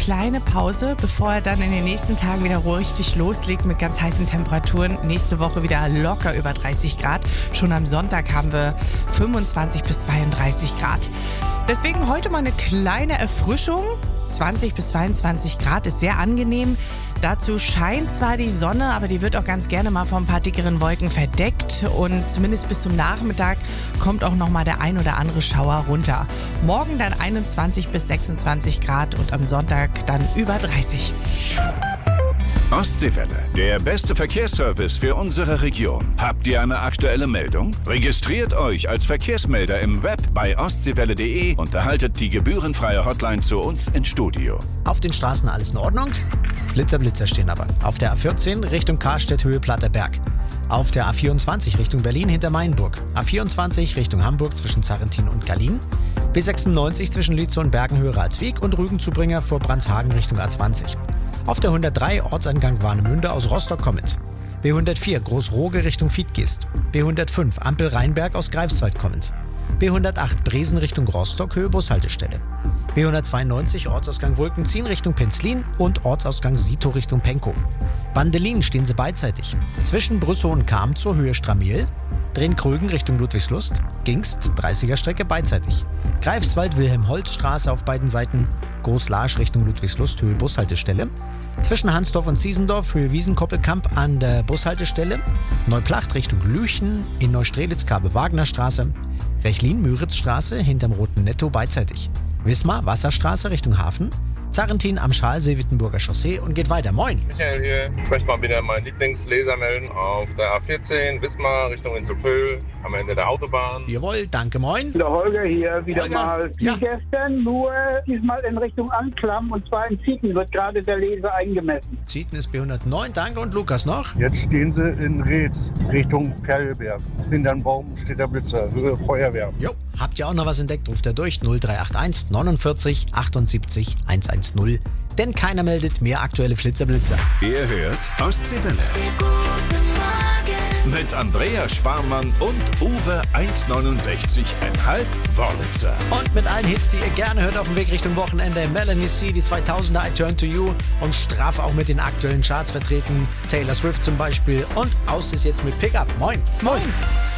kleine Pause, bevor er dann in den nächsten Tagen wieder richtig loslegt mit ganz heißen Temperaturen. Nächste Woche wieder locker über 30 Grad. Schon am Sonntag haben wir 25 bis 32 Grad. Deswegen heute mal eine kleine Erfrischung. 20 bis 22 Grad ist sehr angenehm. Dazu scheint zwar die Sonne, aber die wird auch ganz gerne mal von ein paar dickeren Wolken verdeckt. Und zumindest bis zum Nachmittag kommt auch noch mal der ein oder andere Schauer runter. Morgen dann 21 bis 26 Grad und am Sonntag dann über 30. Ostseewelle, der beste Verkehrsservice für unsere Region. Habt ihr eine aktuelle Meldung? Registriert euch als Verkehrsmelder im Web bei ostseewelle.de und erhaltet die gebührenfreie Hotline zu uns ins Studio. Auf den Straßen alles in Ordnung? Blitzer stehen aber. Auf der A14 Richtung Karstedt, Höhe Platterberg. Auf der A24 Richtung Berlin hinter Mainburg. A24 Richtung Hamburg zwischen Zarrentin und Gallien. B96 zwischen Lietzow und Bergen, Höhere Alsweg und Rügenzubringer vor Brandshagen Richtung A20. Auf der 103 Ortseingang Warnemünde aus Rostock kommend. B104 Großroge Richtung Vietgist. B105 Ampel Rheinberg aus Greifswald kommend. B108 Bresen Richtung Rostock, Höhe Bushaltestelle. B192 Ortsausgang Wolkenziehen Richtung Penzlin und Ortsausgang Sito Richtung Penkow. Bandelin stehen sie beidseitig. Zwischen Brüssow und Cham zur Höhe Stramiel. Drehen-Krögen Richtung Ludwigslust. Gingst 30er Strecke beidseitig. Greifswald-Wilhelm-Holz-Straße auf beiden Seiten. Groß-Larsch Richtung Ludwigslust, Höhe Bushaltestelle. Zwischen Hansdorf und Ziesendorf, Höhe Wiesenkoppelkamp an der Bushaltestelle. Neuplacht Richtung Lüchen, in Neustrelitz-Kabe-Wagner-Straße. Rechlin-Müritzstraße hinterm Roten Netto beidseitig. Wismar, Wasserstraße Richtung Hafen. Zarrentin am Schalsee-Wittenburger Chaussee und geht weiter. Moin! Michael hier. Ich möchte mal wieder meinen Lieblingsleser melden auf der A14, Wismar Richtung Inselpöhl, am Ende der Autobahn. Jawohl, danke, moin! Der Holger hier, wieder Holger. mal wie Ja. gestern, nur diesmal in Richtung Anklam und zwar in Zieten wird gerade der Leser eingemessen. Zieten ist B109, danke. Und Lukas noch? Jetzt stehen sie in Reetz, Richtung Perleberg. Hinterm Baum steht der Blitzer, Höhe Feuerwehr. Jo, habt ihr auch noch was entdeckt? Ruft er durch 0381 49 78 110. Denn keiner meldet mehr aktuelle Blitzer. Ihr hört Ostseewelle. Mit Andrea Sparmann und Uwe 169,5 Wörlitzer. Und mit allen Hits, die ihr gerne hört auf dem Weg Richtung Wochenende. Melanie C., die 2000er, I Turn to You. Und straff auch mit den aktuellen Charts vertreten. Taylor Swift zum Beispiel. Und aus ist jetzt mit Pickup. Moin! Moin!